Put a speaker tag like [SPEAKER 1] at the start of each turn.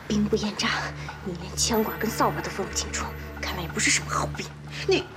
[SPEAKER 1] 兵不厌诈，你连枪管跟扫把都分不清楚，看来也不是什么好兵。
[SPEAKER 2] 你